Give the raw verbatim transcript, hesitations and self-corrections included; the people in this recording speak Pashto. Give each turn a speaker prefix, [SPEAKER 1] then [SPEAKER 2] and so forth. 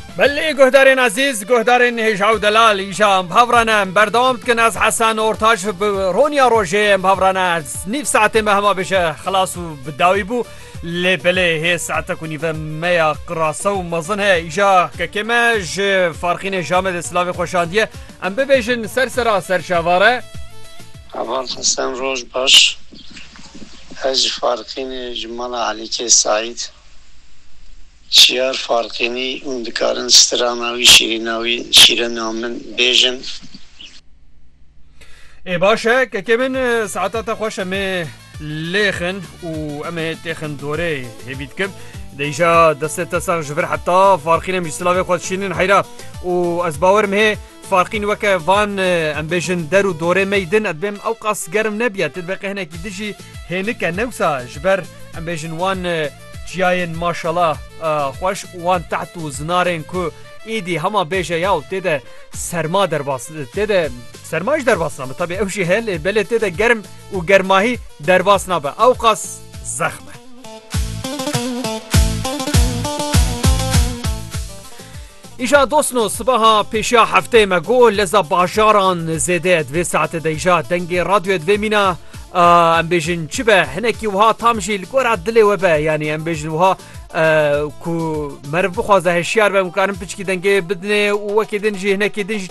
[SPEAKER 1] بله گهدارین عزیز گهدارین هجاو دلال ایشا مبهورانه بردام کن از حسن اورتاج رونیا روژه مبهورانه از نیف ساعت مهما بشه خلاص و بداوی بو لی بله هی ساعت کنی و میا قراسه و مزن ها ایشا که کمه ج فارقین جامد اسلامی خوشاندیه ام ببیشن سر سرا سر شواره
[SPEAKER 2] اول حسن روش باش از فارقین جمال علیک سعید شیار فارقینی اون دکارن ستراناوی شیریناوی شیرینامن بیجن
[SPEAKER 1] ای باشه که که من ساعتات خوش امه لیخن و امه تیخن دوره هبید کم دیجا دست تساق جفر حتی فارقین مجسلاوی خود شیرین حیرا و از باور مه فارقین وکه وان ام بیجن در و دوره میدن ادبیم اوقاس گرم نبید تدبقه هنه که دیجی هنکه نوسا جبر ام بیجن وان جیاین ماشالله خوش وان تحت و زنارین که ایدی همه بیشه یاو تیده سرما در باس تیده سرماش در باس نابه طبعی اوشی هل بله تیده گرم و گرماهی در باس نابه اوقاس زخمه ایشا دوستنو صباها پیشا هفته مگول لذا باجاران زیده دوی ساعت دیجا دنگی رادیو دوی مینا ام بیجن چی به هنکی وها تامشی لگورا دلی و به یعنی ام بیجن وها کو مرف بخوازه هشیار به مکانم پچکی دنگی بدنه و وکی دنجی هنکی دنجی